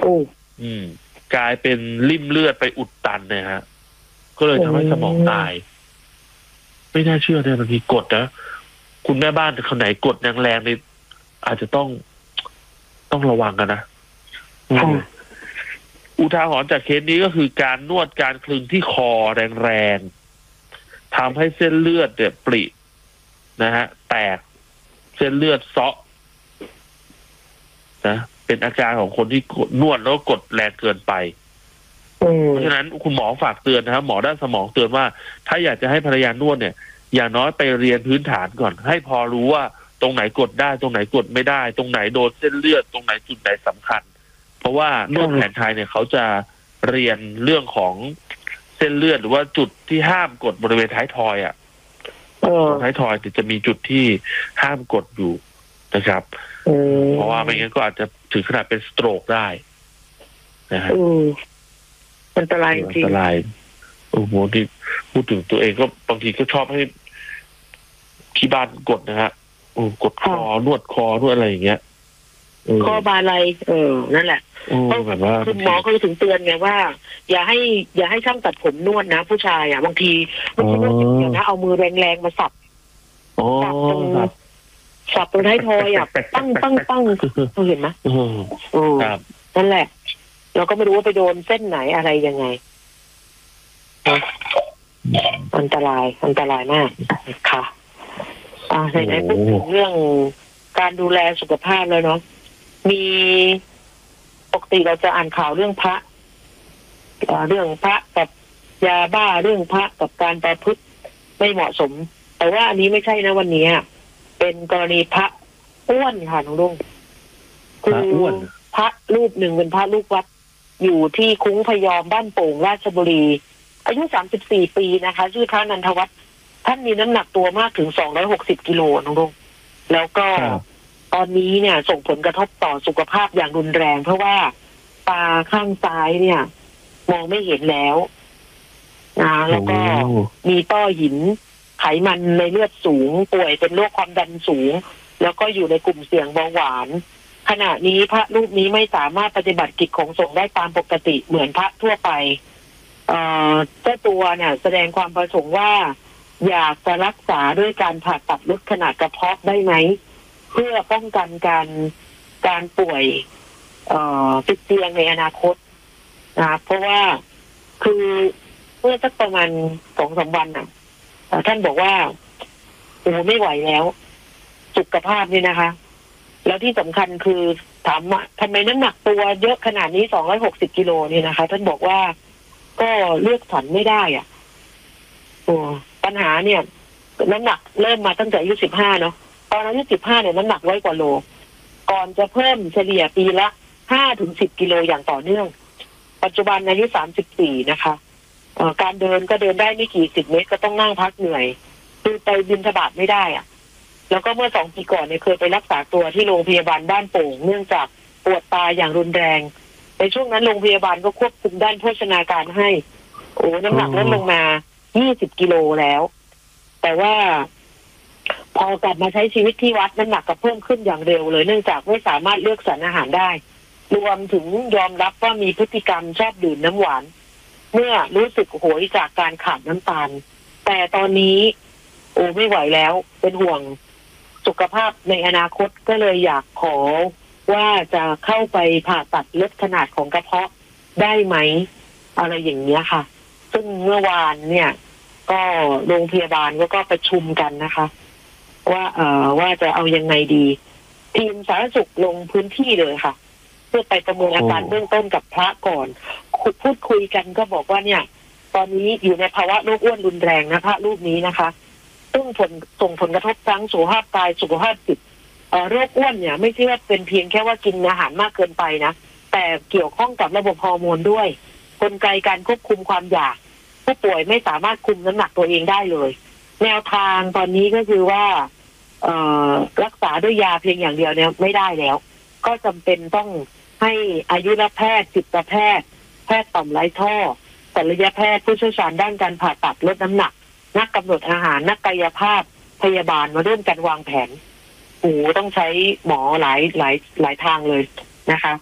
โอ้กลายเป็นริ่มเลือดไปอุดตันเนี่ยฮะก็เลยทำให้สมองตายไม่น่าเชื่อเลยบางทีกดนะคุณแม่บ้านคนไหนกดแรงๆนี่อาจจะต้องระวังกันนะอุทาหรณ์จากเคสนี้ก็คือการนวดการคลึงที่คอแรงๆทำให้เส้นเลือดเนี่ยปรินะฮะแตกเส้นเลือดเซาะนะเป็นอาการของคนที่นวดแล้วกดแรงเกินไปเพราะฉะนั้นคุณหมอฝากเตือนนะครับหมอด้านสมองเตือนว่าถ้าอยากจะให้ภรรยานวดเนี่ยอย่างน้อยไปเรียนพื้นฐานก่อนให้พอรู้ว่าตรงไหนกดได้ตรงไหนกดไม่ได้ตรงไหนโดนเส้นเลือดตรงไหนจุดไหนสำคัญเพราะว่านวดแผนไทยเนี่ยเขาจะเรียนเรื่องของเส้นเลือดหรือว่าจุดที่ห้ามกดบริเวณท้ายทอยท้ายทอยจะมีจุดที่ห้ามกดอยู่นะครับเพราะว่าไม่งั้นก็อาจจะถึงขนาดเป็นสโตรกได้นะฮะอันตรายจริงอันตรายโอ้โหที่พูดถึงตัวเองก็บางทีก็ชอบให้ที่บ้านกดนะฮะกดคอนวดคอนวดอะไรอย่างเงี้ยคอบาไหลนั่นแหละแบบว่าคุณหมอเขาถึงเตือนไงว่าอย่าให้ช่างตัดผมนวดนะผู้ชายบางทีมันจะนวดอย่างเดียวนะเอามือแรงๆมาสับตรงท้ายทอยตั้งเห็นไหมนั่นแหละเราก็ไม่รู้ว่าไปโดนเส้นไหนอะไรยังไงอันตรายมากค่ะไหนพูดถึงเรื่องการดูแลสุขภาพแล้วเนาะมีปกติเราจะอ่านข่าวเรื่องพระกับยาบ้าเรื่องพระกับการประพฤติไม่เหมาะสมแต่ว่าอันนี้ไม่ใช่นะวันนี้เป็นกรณีพระอ้วนค่ะน้องลุงคือพระรูปหนึ่งเป็นพระลูกวัดอยู่ที่คุ้งพยอมบ้านโป่งราชบุรีอายุ34 ปีนะคะชื่อพระนันทวัฒน์ท่านมีน้ำหนักตัวมากถึง260 กิโลน้องลุงแล้วก็ตอนนี้เนี่ยส่งผลกระทบต่อสุขภาพอย่างรุนแรงเพราะว่าตาข้างซ้ายเนี่ยมองไม่เห็นแล้วแล้วก็มีต้อหินไขมันในเลือดสูงป่วยเป็นโรคความดันสูงแล้วก็อยู่ในกลุ่มเสี่ยงเบาหวานขณะนี้พระรูปนี้ไม่สามารถปฏิบัติกิจของสงฆ์ได้ตามปกติเหมือนพระทั่วไปเจ้าตัวเนี่ยแสดงความประสงค์ว่าอยากจะรักษาด้วยการผ่าตัดลดขนาดกระเพาะได้ไหมเพื่อป้องกันการป่วยติดเตียงในอนาคตนะเพราะว่าคือเมื่อสักประมาณ 2-3 วันท่านบอกว่าไม่ไหวแล้วสุขภาพนี่นะคะแล้วที่สำคัญคือถามว่าทำไมน้ำหนักตัวเยอะขนาดนี้260 กิโลนี่นะคะท่านบอกว่าก็เลือกสรรไม่ได้ปัญหาเนี่ยน้ำหนักเริ่มมาตั้งแต่อายุ15เนาะตอนอายุ15เนี่ยน้ำหนัก100 กว่าโลก่อนจะเพิ่มเฉลี่ยปีละ5-10 กิโลอย่างต่อเนื่องปัจจุบันอายุ34นะคะการเดินก็เดินได้ไม่กี่10 เมตรก็ต้องนั่งพักเหนื่อยคือไปบิณฑบาตไม่ได้แล้วก็เมื่อ2 ปีก่อนเนี่ยเคยไปรักษาตัวที่โรงพยาบาลบ้านโป่งเนื่องจากปวดตาอย่างรุนแรงในช่วงนั้นโรงพยาบาลก็ควบคุมด้านโภชนาการให้น้ำหนักลดลงมา20 กิโลแล้วแต่ว่าพอกลับมาใช้ชีวิตที่วัดน้ำหนักก็เพิ่มขึ้นอย่างเร็วเลยเนื่องจากไม่สามารถเลือกสรรอาหารได้รวมถึงยอมรับว่ามีพฤติกรรมชอบดื่มน้ำหวานเมื่อรู้สึกโหยจากการขาดน้ำตาลแต่ตอนนี้ไม่ไหวแล้วเป็นห่วงสุขภาพในอนาคตก็เลยอยากขอว่าจะเข้าไปผ่าตัดลดขนาดของกระเพาะได้ไหมอะไรอย่างเงี้ยค่ะซึ่งเมื่อวานเนี่ยก็โรงพยาบาลก็ประชุมกันนะคะว่าจะเอายังไงดีทีมสาธารณสุขลงพื้นที่เลยค่ะเพื่อไปประเมินอาการเบื้องต้นกับพระก่อนพูดคุยกันก็บอกว่าเนี่ยตอนนี้อยู่ในภาวะโรคอ้วนรุนแรงนะพระรูปนี้นะคะซึ่งส่งผลกระทบทั้งสุขภาพกายสุขภาพจิตโรคอ้วนเนี่ยไม่ใช่ว่าเป็นเพียงแค่ว่ากินอาหารมากเกินไปนะแต่เกี่ยวข้องกับระบบฮอร์โมนด้วยกลไกการควบคุมความอยากผู้ป่วยไม่สามารถคุมน้ำหนักตัวเองได้เลยแนวทางตอนนี้ก็คือว่ารักษาด้วยยาเพียงอย่างเดียวเนี่ยไม่ได้แล้วก็จำเป็นต้องให้อายุรแพทย์จิตแพทย์แพทย์ต่อมไร้ท่อศัลยแพทย์ผู้เชี่ยวชาญด้านการผ่าตัดลดน้ำหนักนักกำหนดอาหารนักกายภาพพยาบาลมาร่วมกันวางแผนต้องใช้หมอหลายทางเลยนะคะ